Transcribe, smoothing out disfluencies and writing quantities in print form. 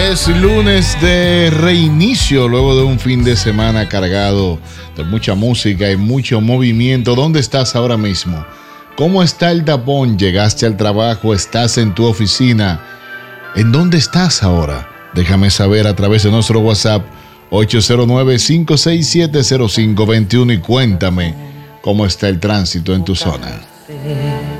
Es lunes de reinicio luego de un fin de semana cargado de mucha música y mucho movimiento. ¿Dónde estás ahora mismo? ¿Cómo está el tapón? ¿Llegaste al trabajo? ¿Estás en tu oficina? ¿En dónde estás ahora? Déjame saber a través de nuestro WhatsApp 809-567-0521 y cuéntame cómo está el tránsito en tu zona.